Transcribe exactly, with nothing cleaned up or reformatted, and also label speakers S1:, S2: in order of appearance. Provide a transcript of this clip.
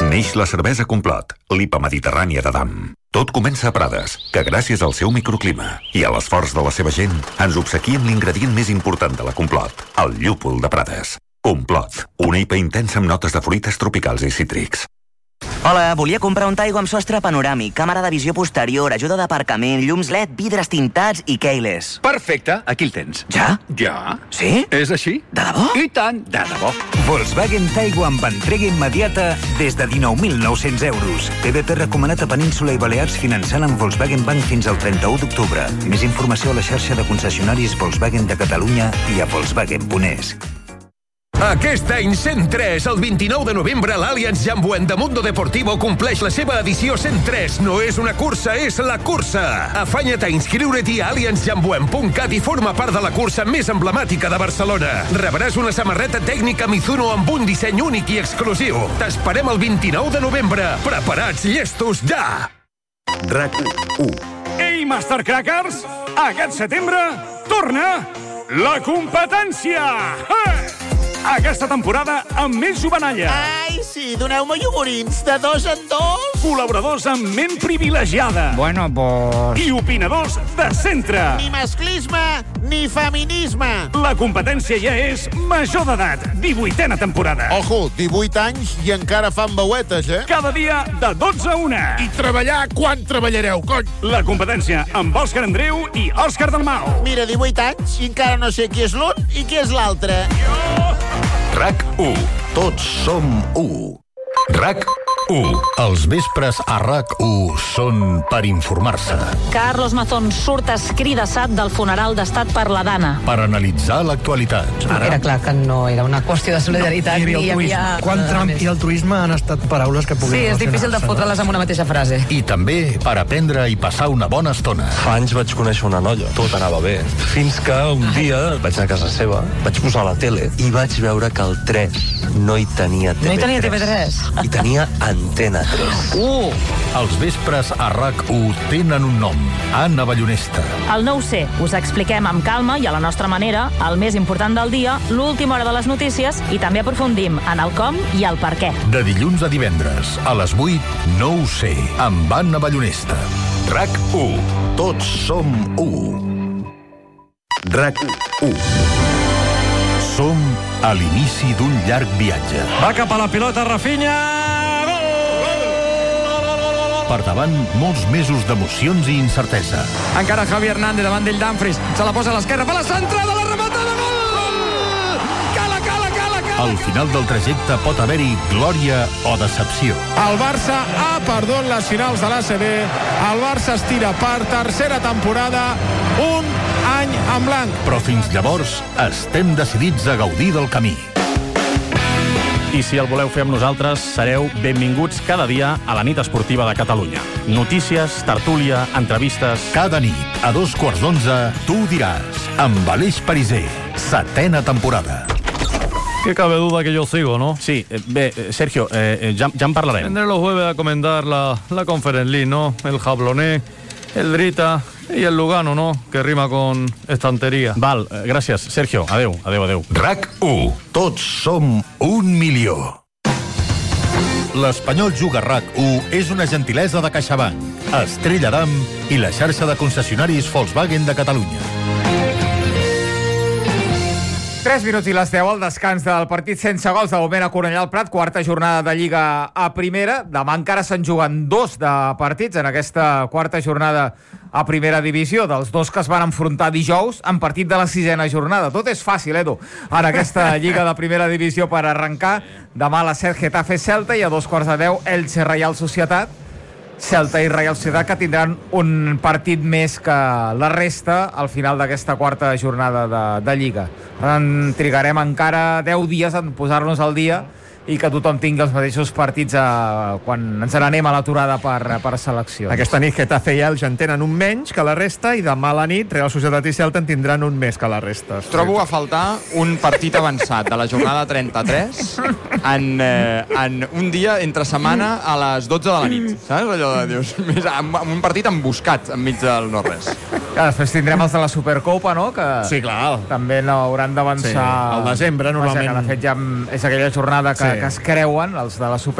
S1: Neix la cervesa Complot, l'I P A mediterrània d'Adam. Tot comença a Prades, que gràcies al seu microclima i a l'esforç de la seva gent ens obsequia amb l'ingredient més important de la Complot, el llúpol de Prades. Complot, una I P A intensa amb notes de fruites tropicals i cítrics.
S2: Hola, volia comprar un Taigo amb sostre panoràmic, càmera de visió posterior, ajuda d'aparcament, llums L E D, vidres tintats i keyless.
S3: Perfecte, aquí el tens.
S2: Ja?
S3: Ja.
S2: Sí?
S3: És així?
S2: De debò?
S3: I tant, de debò.
S4: Volkswagen Taigo amb entrega immediata des de dinou mil nou-cents euros. T D T recomanat a Península i Balears finançant amb Volkswagen Bank fins al trenta-u d'octubre. Més informació a la xarxa de concessionaris Volkswagen de Catalunya i a volkswagen punt es.
S5: Aquest any cent tres, el vint-i-nou de novembre, l'Allianz Jambuend de Mundo Deportivo compleix la seva edició cent tres. No és una cursa, és la cursa. Afanya't a inscriure't a allianz jambuend punt cat i forma part de la cursa més emblemàtica de Barcelona. Rebràs una samarreta tècnica Mizuno amb un disseny únic i exclusiu. T'esperem el vint-i-nou de novembre. Preparats, llestos, ja!
S1: RAC u.
S6: Ei, Master Crackers! Aquest setembre torna la competència! Eh! Aquesta temporada amb més jovenalla.
S7: Ai, sí, doneu-me iogurins de dos en dos.
S6: Col·laboradors amb ment privilegiada.
S8: Bueno, pues...
S6: I opinadors de centre.
S7: Ni masclisme, ni feminisme.
S6: La competència ja és major d'edat. divuitena temporada.
S9: Ojo, divuit anys i encara fan veuetes, eh?
S6: Cada dia de dotze a una.
S9: I treballar, quan treballareu, cony?
S6: La competència amb Òscar Andreu i Òscar Dalmau.
S7: Mira, divuit anys i encara no sé qui és l'un i qui és l'altre.
S1: RAC u. Tots som u. RAC u. Els vespres a RAC u són per informar-se.
S10: Carlos Mazón surt escridassat del funeral d'estat per la Dana.
S1: Per analitzar l'actualitat.
S11: Ara... Era clar que no era una qüestió de solidaritat.
S12: No, hi havia
S11: hi havia...
S12: Quan Trump i altruisme han estat paraules que puguin...
S11: Sí, és difícil de fotre-les en una mateixa frase.
S1: I també per aprendre i passar una bona estona.
S13: Fa anys vaig conèixer una noia, tot anava bé. Fins que un dia vaig anar a casa seva, vaig posar la tele i vaig veure que el tres no hi tenia T V tres.
S11: No hi tenia T V tres?
S13: I tenia Antena tres.
S10: Uh!
S1: Els vespres a RAC u tenen un nom. Anna Ballonesta.
S10: El no ho sé. Us expliquem amb calma i a la nostra manera el més important del dia, l'última hora de les notícies i també aprofundim en el com i el per què.
S1: De dilluns a divendres, a les vuit, no ho sé, amb Anna Ballonesta. RAC u. Tots som u. RAC u. Som a l'inici d'un llarg viatge.
S6: Va cap a la pilota, Rafinha!
S1: Per davant, molts mesos d'emocions i incertesa.
S8: Encara Javi Hernández davant d'ell Dumfries. Se la posa a l'esquerra, fa la centrada, la rematada, gol! Cala, cala, cala, cala!
S1: Al final del trajecte pot haver-hi glòria o decepció.
S9: El Barça ha perdut les finals de l'A C B. El Barça es tira per tercera temporada, un any en blanc.
S1: Però fins llavors estem decidits a gaudir del camí.
S6: I si el voleu fer amb nosaltres, sereu benvinguts cada dia a la nit esportiva de Catalunya. Notícies, tertúlia, entrevistes...
S1: Cada nit, a dos quarts d'onze, tu ho diràs, amb Aleix Pariser, setena temporada.
S14: Que cabe duda que yo sigo, ¿no?
S6: Sí, eh, bé, Sergio, eh, ja, ja en parlarem.
S14: Tendré los jueves a comentar la, la Conference League, ¿no? El Jabloné, el Drita y el Lugano, ¿no? Que rima con estantería.
S6: Val, eh, gràcies, Sergio. Adeu, adeu, adeu.
S1: RAC u. Tots som un milió. L'Espanyol Juga RAC u és una gentilesa de CaixaBank, Estrella Damm i la xarxa de concessionaris Volkswagen de Catalunya.
S15: tres minuts i les deu, el descans del partit sense gols de moment a Cornellà al Prat, quarta jornada de Lliga a primera. Demà encara se'n juguen dos de partits en aquesta quarta jornada a primera divisió, dels dos que es van enfrontar dijous en partit de la sisena jornada. Tot és fàcil, Edu, en aquesta Lliga de primera divisió per arrencar. Demà a les set Getafe Celta i a dos quarts de deu Elche Reial Societat. Celta i Reial Societat, que tindran un partit més que la resta al final d'aquesta quarta jornada de, de Lliga. En trigarem encara deu dies en posar-nos al dia i que tothom tingui els mateixos partits a, quan ens n'anem a l'aturada per, per selecció.
S16: Aquesta nit Getafe i Elche en tenen un menys que la resta i demà a la nit Real Societat i Celta en tindran un més que la resta.
S8: Trobo a faltar un partit avançat de la jornada trenta-tres en, eh, en un dia entre setmana a les dotze de la nit. Saps? Allò de, dius, més, amb, amb un partit emboscat enmig del no-res.
S15: Ja, després tindrem els de la Supercopa, no? Que
S16: sí, clar.
S15: També n'hauran d'avançar...
S16: Sí, al desembre, normalment.
S15: Vaja, que de fet ja és aquella jornada que,
S16: sí.
S15: que es creuen, els de la Supercopa.